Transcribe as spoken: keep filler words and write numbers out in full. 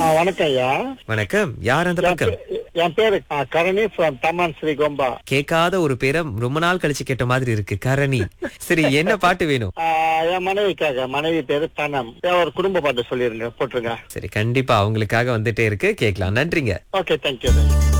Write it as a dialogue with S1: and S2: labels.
S1: வணக்கம் ஐயா.
S2: வணக்கம். யார் அந்த
S1: என்
S2: பக்கம்?
S1: பே- என் பேரு ஆ, கரணி ஃப்ரம் தமான் ஸ்ரீ கோம்பா.
S2: கேட்காத ஒரு பேரை ரொம்ப நாள் கழிச்சு கேட்ட மாதிரி இருக்கு, கரணி. சரி, என்ன பாட்டு வேணும்?
S1: ஆ, என் மனைவிக்காக. மனைவி பேரு தனம். ஒரு குடும்ப பாட்டு சொல்லிருங்க, போட்டுருங்க.
S2: சரி, கண்டிப்பா அவங்களுக்காக வந்துட்டே இருக்கு, கேட்கலாம். நன்றிங்க.
S1: Okay, thank you.